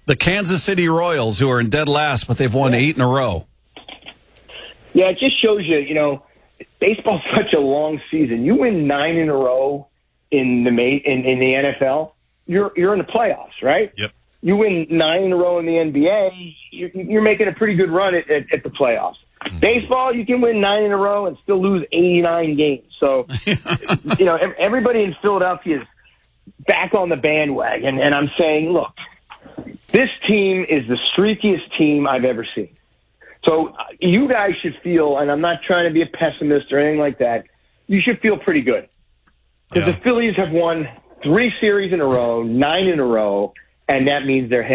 The Kansas City Royals, who are in dead last, but they've won 8 in a row. Yeah, it just shows you, baseball's such a long season. You win 9 in a row in the NFL, you're in the playoffs, right? Yep. You win 9 in a row in the NBA, you're making a pretty good run at the playoffs. Mm-hmm. Baseball, you can win 9 in a row and still lose 89 games. So, everybody in Philadelphia is back on the bandwagon, and I'm saying, look, this team is the streakiest team I've ever seen. So you guys should feel, and I'm not trying to be a pessimist or anything like that, you should feel pretty good. Because the Phillies have won 3 series in a row, 9 in a row, and that means they're